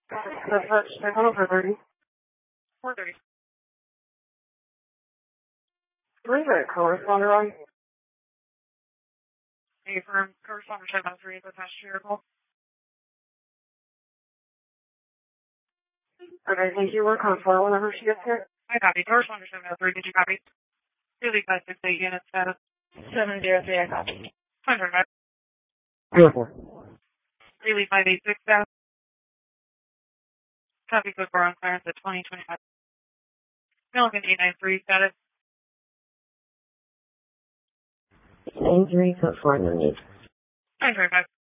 That's second over 30. 430. Where's that corresponder on? A firm corresponder 703 is attached to your call. Okay, thank you. We'll confirm whenever she gets here. I copy. Corresponder 703, did you copy? Daily 568 unit status. 703, I copy. 105. 04. Daily 586 status. Copy code bar on clearance at 2025. Milligan 893 status. Same 3, code 4 underneath. 925.